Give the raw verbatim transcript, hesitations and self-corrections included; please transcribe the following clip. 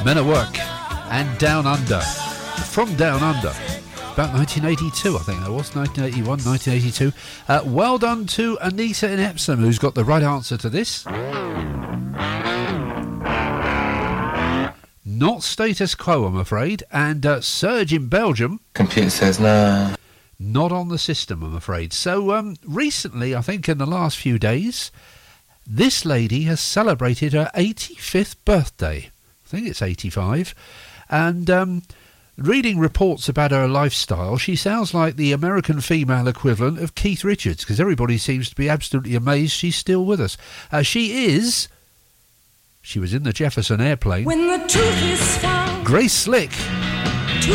Men at Work and Down Under. From Down Under. About nineteen eighty-two, I think that was. nineteen eighty-one, nineteen eighty-two. Uh, well done to Anita in Epsom, who's got the right answer to this. Not Status Quo, I'm afraid. And uh, Serge in Belgium. Computer says no. Not on the system, I'm afraid. So um, recently, I think in the last few days, this lady has celebrated her eighty-fifth birthday. I think it's eighty-five. And um, reading reports about her lifestyle, she sounds like the American female equivalent of Keith Richards, because everybody seems to be absolutely amazed she's still with us. Uh, she is... She was in the Jefferson Airplane. When the truth is found. Grace Slick.